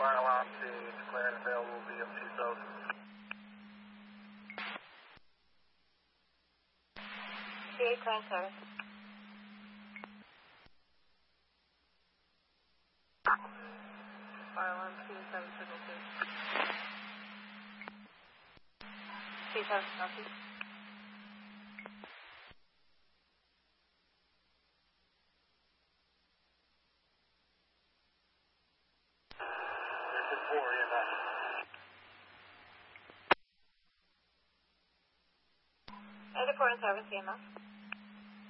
Fire alarm to declare and available via 2000. CA current service. Fire alarm P7 signal 2. P7 copy. This is 4 EMS. Airport and service EMS.